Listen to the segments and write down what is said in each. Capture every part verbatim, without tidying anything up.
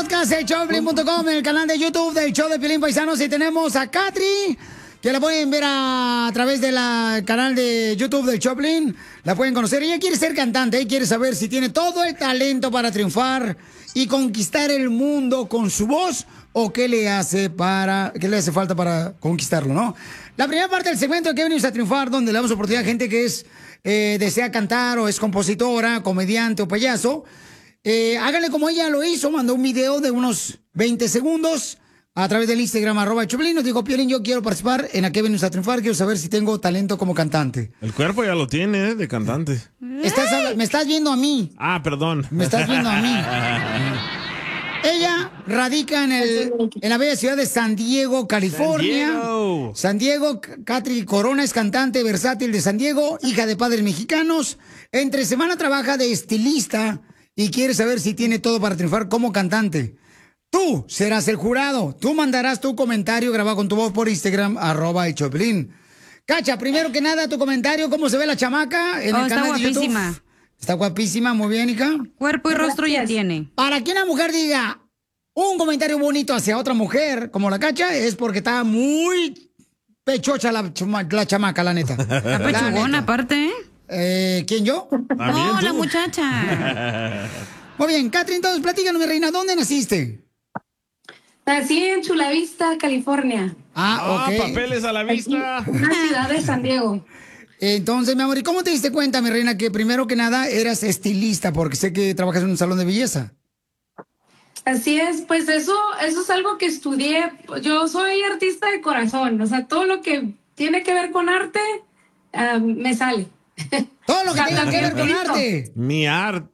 podcast, el show de Piolín punto com, en el canal de YouTube del show de Piolín, paisanos. Y tenemos a Katry, que la pueden ver a, a través del canal de YouTube del Choplin. La pueden conocer. Ella quiere ser cantante y quiere saber si tiene todo el talento para triunfar y conquistar el mundo con su voz, o qué le hace para qué le hace falta para conquistarlo, ¿no? La primera parte del segmento de que venimos a triunfar, donde le damos oportunidad a gente que es eh, desea cantar o es compositora, comediante o payaso. Eh, háganle como ella lo hizo, mandó un video de unos veinte segundos a través del Instagram, arroba Choplin. Nos dijo: Piolín, yo quiero participar en A qué venimos a triunfar, quiero saber si tengo talento como cantante. El cuerpo ya lo tiene, ¿eh? De cantante. Estás, me estás viendo a mí. Ah, perdón. Me estás viendo a mí. Ella radica en, el, en la bella ciudad de San Diego, California. San Diego. San Diego. Katry Corona es cantante versátil de San Diego, hija de padres mexicanos. Entre semana trabaja de estilista y quiere saber si tiene todo para triunfar como cantante. Tú serás el jurado. Tú mandarás tu comentario grabado con tu voz por Instagram, arroba el Choplin. Cacha, primero que nada, tu comentario, ¿cómo se ve la chamaca en oh, el canal está de YouTube? guapísima. Está guapísima, muy bien, hija. Cuerpo y rostro ya tiene. Para que una mujer diga un comentario bonito hacia otra mujer, como la Cacha, es porque está muy pechocha la, chuma, la chamaca, la neta. Está pechugona, aparte, ¿eh? Eh, ¿Quién, yo? No, la muchacha. Muy bien, Katry, entonces platícanos, mi reina, ¿dónde naciste? Nací en Chula Vista, California. Ah, ok. Ah, papeles a la vista. Aquí, una ciudad de San Diego. Entonces, mi amor, ¿y cómo te diste cuenta, mi reina, que primero que nada eras estilista? Porque sé que trabajas en un salón de belleza. Así es, pues eso, eso es algo que estudié. Yo soy artista de corazón, o sea, todo lo que tiene que ver con arte, uh, me sale. Todo lo que tenga que ver con arte. Mi arte.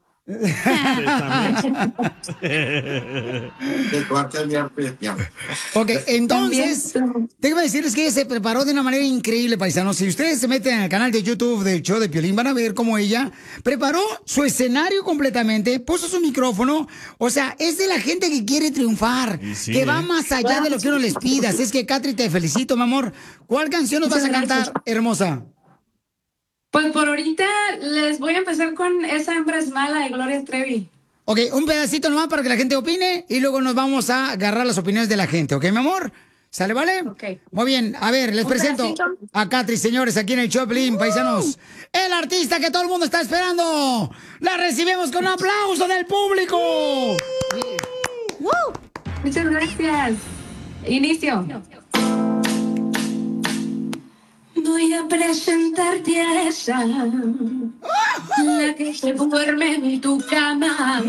Ok, entonces, tengo que decirles que ella se preparó de una manera increíble, paisanos. Si ustedes se meten en el canal de YouTube del show de Piolín, van a ver cómo ella preparó su escenario completamente, puso su micrófono. O sea, es de la gente que quiere triunfar, sí, que va más allá de lo que uno les pida. Así es que, Katry, te felicito, mi amor. ¿Cuál canción nos vas a cantar, hermosa? Pues por ahorita les voy a empezar con Esa hembra es mala de Gloria Trevi. Ok, un pedacito nomás para que la gente opine y luego nos vamos a agarrar las opiniones de la gente, ¿ok, mi amor? ¿Sale, vale? Ok. Muy bien, a ver, les ¿Un presento pedacito? a Katry, señores, aquí en el Choplin, uh. paisanos. El artista que todo el mundo está esperando. La recibimos con un aplauso del público. Uh. Uh. Muchas gracias. Inicio. Voy a presentarte a esa, la que se duerme en tu cama,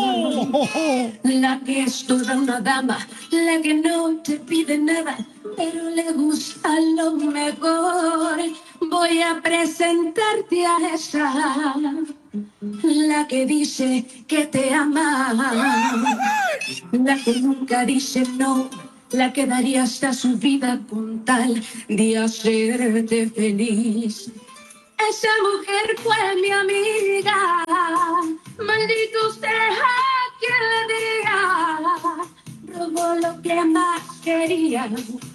la que es toda una dama, la que no te pide nada, pero le gusta lo mejor. Voy a presentarte a esa, la que dice que te ama, la que nunca dice no, la que daría hasta su vida con tal de hacerte feliz. Esa mujer fue mi amiga, maldito sea quien le diga, robó lo que más quería